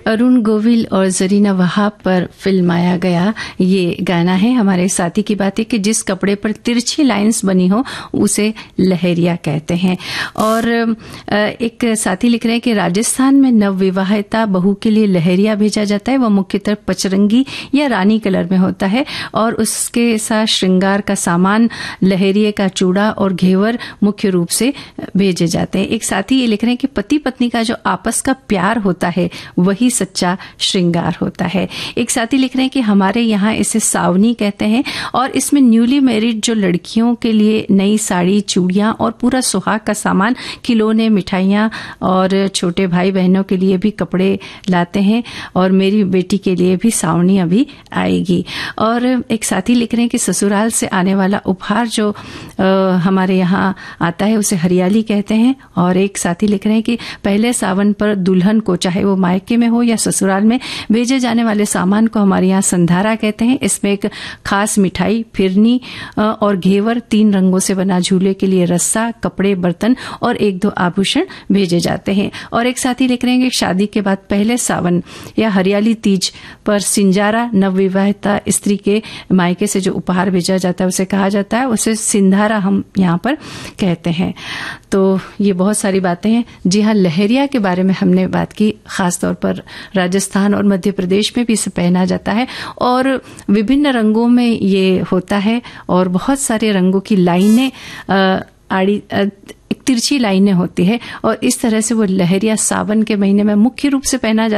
अरुण गोविल और जरीना वहाब पर फिल्माया गया ये गाना है हमारे साथी की बातें कि जिस कपड़े पर तिरछी लाइंस बनी हो उसे लहरिया कहते हैं। और एक साथी लिख रहे हैं कि राजस्थान में नवविवाहिता बहू के लिए लहरिया भेजा जाता है। वह मुख्यतः पचरंगी या रानी कलर में होता है और उसके साथ श्रृंगार का सामान लहरिये का चूड़ा और घेवर मुख्य रूप से भेजे जाते हैं। एक साथी ये लिख रहे हैं कि पति पत्नी का जो आपस का प्यार होता है वही सच्चा श्रृंगार होता है। एक साथी लिख रहे हैं कि हमारे यहाँ इसे सावनी कहते हैं और इसमें न्यूली मैरिड जो लड़कियों के लिए नई साड़ी, चूड़ियां और पूरा सुहाग का सामान, खिलौने, मिठाइयां और छोटे भाई बहनों के लिए भी कपड़े लाते हैं और मेरी बेटी के लिए भी सावनी अभी आएगी। और एक साथी लिख रहे हैं कि ससुराल से आने वाला उपहार जो हमारे यहाँ आता है उसे हरियाली कहते हैं। और एक साथी लिख रहे हैं कि पहले सावन पर दुल्हन को, चाहे वो मायके में हो या ससुराल में, भेजे जाने वाले सामान को हमारे यहाँ संधारा कहते हैं। इसमें एक खास मिठाई, फिरनी और घेवर, 3 रंगों से बना झूले के लिए रस्सा, कपड़े, बर्तन और 1-2 आभूषण भेजे जाते हैं। और एक साथी लिख रहे हैं कि शादी के बाद पहले सावन या हरियाली तीज पर सिंजारा, नवविवाहिता स्त्री के मायके से जो उपहार भेजा जाता है उसे कहा जाता है, उसे सिंधारा हम यहाँ पर कहते हैं। तो ये बहुत सारी बातें हैं। जी हाँ, लहरिया के बारे में हमने बात की। खास तौर पर राजस्थान और मध्य प्रदेश में भी इसे पहना जाता है और विभिन्न रंगों में ये होता है और बहुत सारे रंगों की लाइनें तिरछी लाइनें होती है और इस तरह से वो लहरिया सावन के महीने में मुख्य रूप से पहना जाता है।